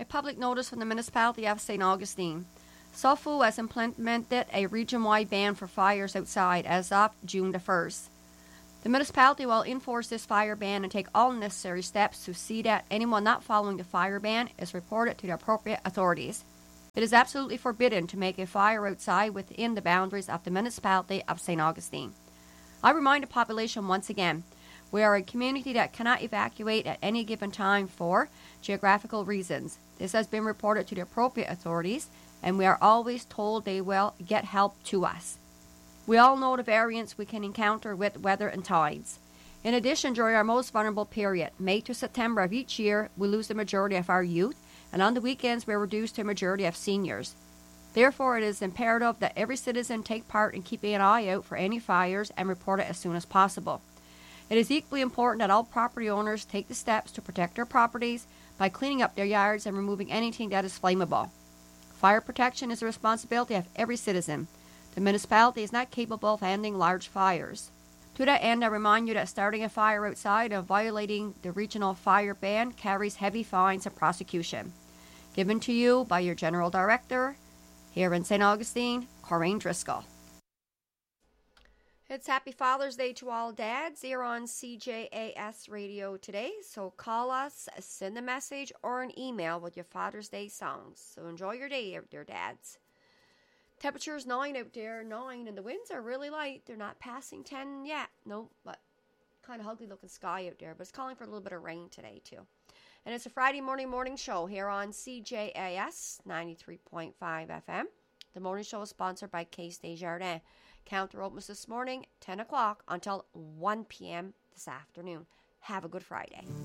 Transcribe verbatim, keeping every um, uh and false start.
public notice from the municipality of Saint Augustine. S O F U has implemented a region-wide ban for fires outside as of June the first. The municipality will enforce this fire ban and take all necessary steps to see that anyone not following the fire ban is reported to the appropriate authorities. It is absolutely forbidden to make a fire outside within the boundaries of the municipality of Saint Augustine. I remind the population once again, we are a community that cannot evacuate at any given time for geographical reasons. This has been reported to the appropriate authorities, and we are always told they will get help to us. We all know the variance we can encounter with weather and tides. In addition, during our most vulnerable period, May to September of each year, we lose the majority of our youth, and on the weekends we are reduced to a majority of seniors. Therefore, it is imperative that every citizen take part in keeping an eye out for any fires and report it as soon as possible. It is equally important that all property owners take the steps to protect their properties by cleaning up their yards and removing anything that is flammable. Fire protection is the responsibility of every citizen. The municipality is not capable of ending large fires. To that end, I remind you that starting a fire outside and violating the regional fire ban carries heavy fines and prosecution. Given to you by your General Director, here in Saint Augustine, Corinne Driscoll. It's Happy Father's Day to all dads here on C J A S Radio today. So call us, send a message or an email with your Father's Day songs. So enjoy your day out there, dads. Temperature's nine out there, nine, and the winds are really light. They're not passing ten yet. No, but kind of ugly looking sky out there. But it's calling for a little bit of rain today too. And it's a Friday morning morning show here on C J A S ninety-three point five F M. The morning show is sponsored by Case Desjardins. Counter opens this morning, ten o'clock until one p.m. this afternoon. Have a good Friday.